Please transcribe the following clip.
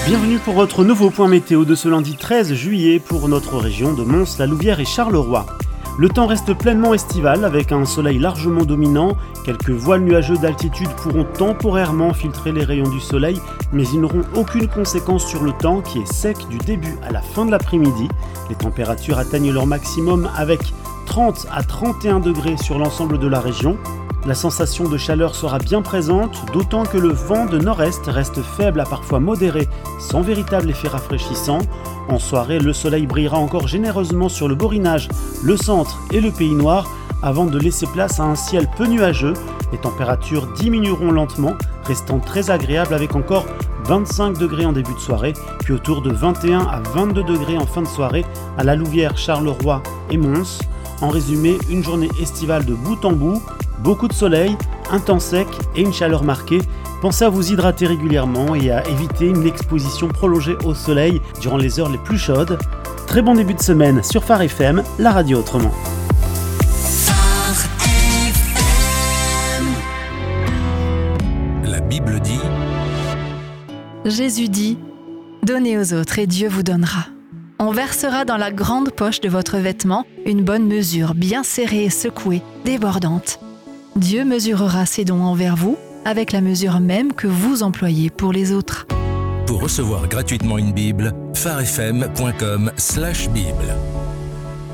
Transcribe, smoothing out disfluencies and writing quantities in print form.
Bienvenue pour votre nouveau point météo de ce lundi 13 juillet pour notre région de Mons, la Louvière et Charleroi. Le temps reste pleinement estival avec un soleil largement dominant. Quelques voiles nuageux d'altitude pourront temporairement filtrer les rayons du soleil, mais ils n'auront aucune conséquence sur le temps qui est sec du début à la fin de l'après-midi. Les températures atteignent leur maximum avec 30 à 31 degrés sur l'ensemble de la région. La sensation de chaleur sera bien présente, d'autant que le vent de nord-est reste faible à parfois modéré, sans véritable effet rafraîchissant. En soirée, le soleil brillera encore généreusement sur le Borinage, le centre et le Pays Noir, avant de laisser place à un ciel peu nuageux. Les températures diminueront lentement, restant très agréables avec encore 25 degrés en début de soirée, puis autour de 21 à 22 degrés en fin de soirée à la Louvière, Charleroi et Mons. En résumé, une journée estivale de bout en bout, beaucoup de soleil, un temps sec et une chaleur marquée. Pensez à vous hydrater régulièrement et à éviter une exposition prolongée au soleil durant les heures les plus chaudes. Très bon début de semaine sur Phare FM, la radio autrement. La Bible dit... Jésus dit « Donnez aux autres et Dieu vous donnera. On versera dans la grande poche de votre vêtement une bonne mesure, bien serrée et secouée, débordante. Dieu mesurera ses dons envers vous avec la mesure même que vous employez pour les autres. » Pour recevoir gratuitement une Bible, pharefm.com/Bible.